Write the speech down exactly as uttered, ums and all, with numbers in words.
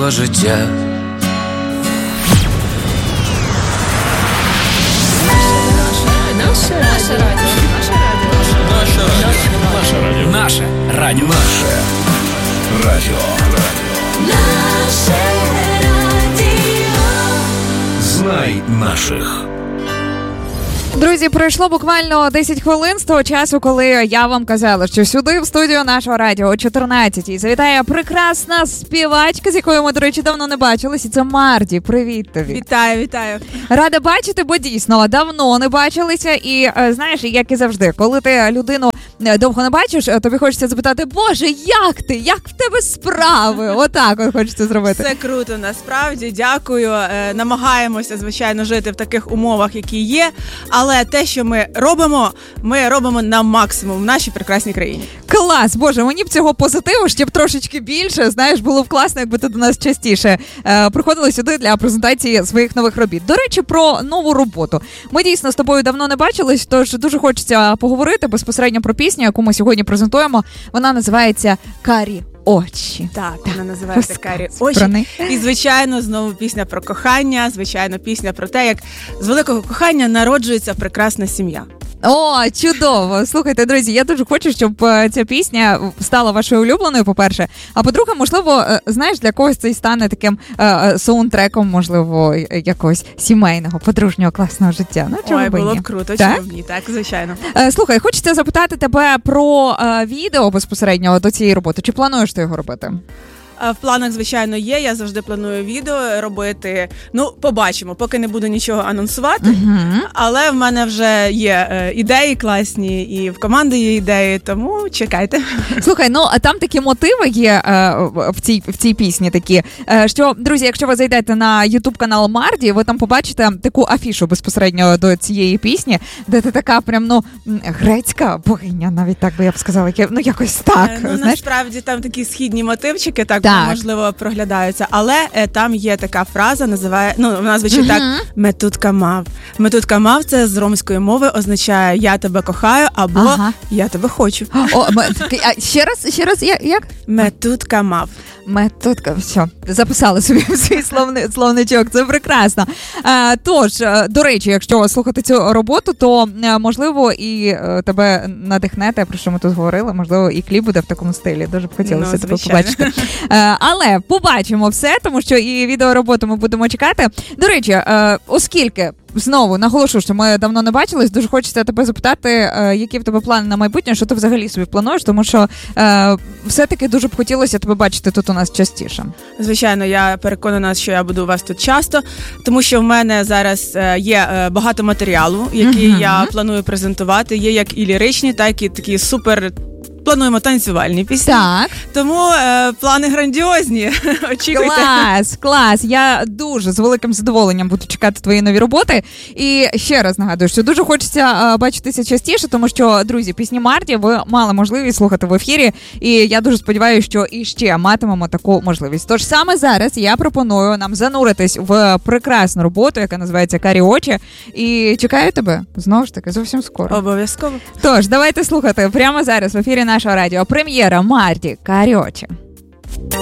життя. Наше радіо. Наше радіо. Наше радіо. Наше радіо. Наше радіо. Знай наших. Друзі, пройшло буквально десять хвилин з того часу, коли я вам казала, що сюди в студію нашого радіо о чотирнадцятій завітає прекрасна співачка, з якою ми, до речі, давно не бачились, і це Марді. Привіт тобі. Вітаю, вітаю. Рада бачити, бо дійсно давно не бачилися. І знаєш, як і завжди, коли ти людину довго не бачиш, тобі хочеться запитати: Боже, як ти? Як в тебе справи? Отак от хочеться зробити. Все круто, насправді. Дякую. Е, намагаємося, звичайно, жити в таких умовах, які є. Але те, що ми робимо, ми робимо на максимум в нашій прекрасній країні. Клас! Боже, мені б цього позитиву ще б трошечки більше. Знаєш, було б класно, якби ти до нас частіше е, приходила сюди для презентації своїх нових робіт. До речі, про нову роботу. Ми дійсно з тобою давно не бачились, тож дуже хочеться поговорити безпосередньо про пісню, яку ми сьогодні презентуємо. Вона називається «Карі очі». Так, вона називається «Карі очі». І, звичайно, знову пісня про кохання, звичайно, пісня про те, як з великого кохання народжується прекрасна сім'я. О, чудово! Слухайте, друзі, я дуже хочу, щоб ця пісня стала вашою улюбленою, по-перше. А по-друге, можливо, знаєш, для когось це і стане таким е, саундтреком, можливо, якогось сімейного, подружнього, класного життя. Ну, чому Ой, б було ні? б круто, так? чому б ні, так, звичайно. Е, слухай, хочеться запитати тебе про е, відео безпосередньо до цієї роботи. Чи плануєш ти його робити? В планах, звичайно, є. Я завжди планую відео робити. Ну, побачимо, поки не буду нічого анонсувати. Uh-huh. Але в мене вже є е, ідеї класні, і в команди є ідеї, тому чекайте. Слухай, ну, а там такі мотиви є е, в, цій, в цій пісні такі, е, що, друзі, якщо ви зайдете на ютуб-канал Марді, ви там побачите таку афішу безпосередньо до цієї пісні, де ти така прям, ну, грецька богиня, навіть так би я б сказала, ну, якось так. Е, ну, знаєш? насправді, там такі східні мотивчики, так, Так. можливо, проглядаються. Але е, там є така фраза, називає, ну, вона звучить uh-huh. так: «Метутка мав». «Метутка мав» — це з ромської мови означає «я тебе кохаю» або ага. «я тебе хочу». О, а ще раз, ще раз, як? як? «Метутка мав». Методка, все, записали собі свій словни, словничок, це прекрасно. А, тож, до речі, якщо слухати цю роботу, то, можливо, і тебе надихне те, про що ми тут говорили, можливо, і кліп буде в такому стилі. Дуже б хотілося ну, тебе побачити. А, але побачимо все, тому що і відеороботу ми будемо чекати. До речі, оскільки знову наголошу, що ми давно не бачились, дуже хочеться тебе запитати, е, які в тебе плани на майбутнє, що ти взагалі собі плануєш, тому що е, все-таки дуже б хотілося тебе бачити тут у нас частіше. Звичайно, я переконана, що я буду у вас тут часто, тому що в мене зараз е, є е, багато матеріалу, який uh-huh. я планую презентувати. Є як і ліричні, так і такі супер... Плануємо танцювальні пісні. Так. Тому е, плани грандіозні. Очікуйте. Клас, клас. Я дуже з великим задоволенням буду чекати твої нові роботи. І ще раз нагадую, що дуже хочеться е, бачитися частіше, тому що, друзі, пісні Марді ви мали можливість слухати в ефірі. І я дуже сподіваюся, що і ще матимемо таку можливість. Тож саме зараз я пропоную нам зануритись в прекрасну роботу, яка називається «Карі очі». І чекаю тебе, знову ж таки, зовсім скоро. Обов'язково. Тож, давайте слухати прямо зараз в ефірі нашого радіо. Прем'єра Марді «Карі очі».